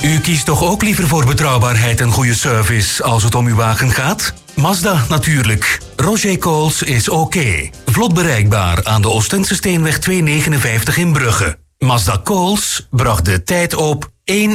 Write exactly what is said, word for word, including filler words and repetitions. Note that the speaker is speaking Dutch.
U kiest toch ook liever voor betrouwbaarheid en goede service als het om uw wagen gaat? Mazda natuurlijk. Roger Coles is oké. Vlot bereikbaar aan de Oostense Steenweg tweehonderdnegenenvijftig in Brugge. Mazda Coles bracht de tijd op één